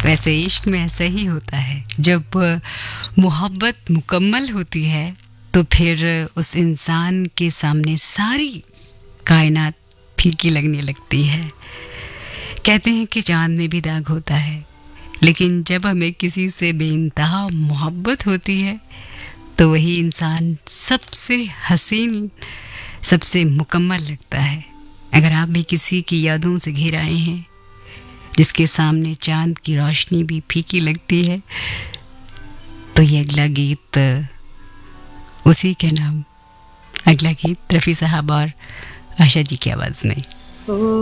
वैसे इश्क में ऐसा ही होता है, जब मोहब्बत मुकम्मल होती है तो फिर उस इंसान के सामने सारी कायनात फीकी लगने लगती है। कहते हैं कि चांद में भी दाग होता है, लेकिन जब हमें किसी से बेइंतहा मोहब्बत होती है तो वही इंसान सबसे हसीन, सबसे मुकम्मल लगता है। अगर आप भी किसी की यादों से घिर आए हैं, जिसके सामने चांद की रोशनी भी फीकी लगती है, तो ये अगला गीत उसी के नाम, अगला गीत रफ़ी साहब और आशा जी की आवाज़ में।